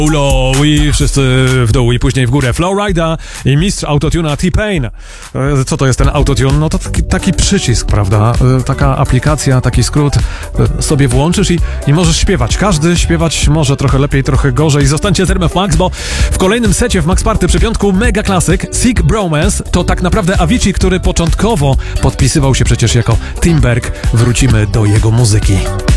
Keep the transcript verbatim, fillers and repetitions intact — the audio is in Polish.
Low i wszyscy w dół i później w górę. Flowrida i mistrz autotuna T-Pain. Co to jest ten autotune? No to taki, taki przycisk, prawda? Taka aplikacja, taki skrót sobie włączysz i, i możesz śpiewać. Każdy śpiewać może trochę lepiej, trochę gorzej. Zostańcie z R M F Max, bo w kolejnym secie w Max Party przy piątku mega klasyk Sick Bromance. To tak naprawdę Avicii, który początkowo podpisywał się przecież jako Timberg. Wrócimy do jego muzyki.